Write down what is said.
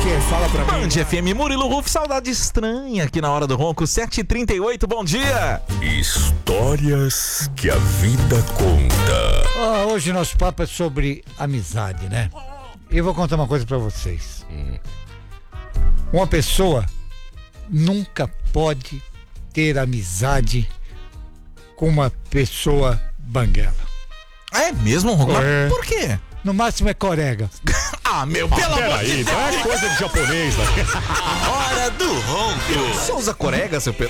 quê? Fala pra mim. Band FM, Murilo Ruf, saudade estranha aqui na Hora do Ronco, 7h38, bom dia. Histórias que a vida conta. Hoje nosso papo é sobre amizade, né? Eu vou contar uma coisa pra vocês. Uma pessoa nunca pode ter amizade com uma pessoa banguela. É mesmo, Ronco? Mas É. por quê? No máximo é corega. Meu, pelo amor de Peraí, então é coisa de japonês, né? Hora do Ronco. Você usa corega, seu